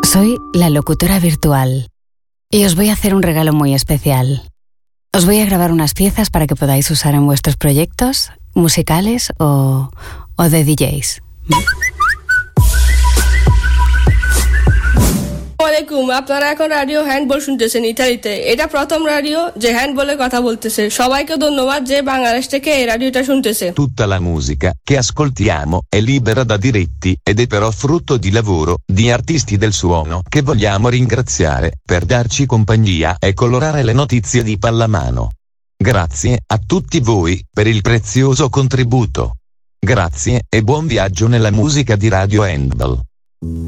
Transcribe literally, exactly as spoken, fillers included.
Soy la locutora virtual y os voy a hacer un regalo muy especial. Os voy a grabar unas piezas para que podáis usar en vuestros proyectos musicales o, o de D Js. আসসালামু আলাইকুম, আপনারা এখন রাডিও হ্যান্ডবল শুনতেছেন ইতালিতে। এটা প্রথম রাডিও যে হ্যান্ডবলে কথা বলতেছে। সবাইকে ধন্যবাদ যে বাংলাদেশ থেকে এই রাডিওটা শুনতেছে। Tutta la musica che ascoltiamo è libera da diritti ed è però frutto di lavoro di artisti del suono che vogliamo ringraziare per darci compagnia e colorare le notizie di pallamano. Grazie a tutti voi per il prezioso contributo. Grazie e buon viaggio nella musica di Radio Handball.